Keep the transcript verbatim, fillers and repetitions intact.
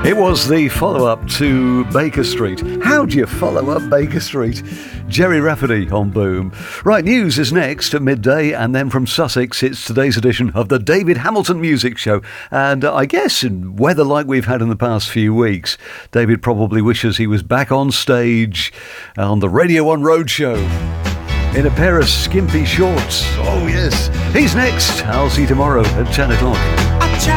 It was the follow-up to Baker Street. How do you follow up Baker Street? Gerry Rafferty on Boom. Right, news is next at midday, and then from Sussex, it's today's edition of the David Hamilton Music Show. And uh, I guess in weather like we've had in the past few weeks, David probably wishes he was back on stage on the Radio one Roadshow in a pair of skimpy shorts. Oh yes, he's next. I'll see you tomorrow at ten o'clock.